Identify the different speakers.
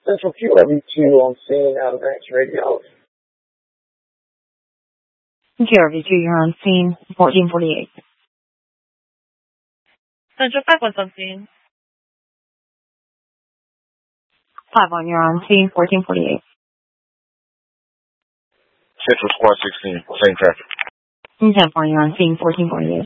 Speaker 1: Central QRV2 on scene out of Ranch Radiology.
Speaker 2: QRV2, you're on scene, 1448.
Speaker 3: Central 5, what's on scene?
Speaker 2: 5-1, you're on scene, 1448.
Speaker 4: Central Squad 16, same traffic.
Speaker 2: 10-4, you're on scene, 1448.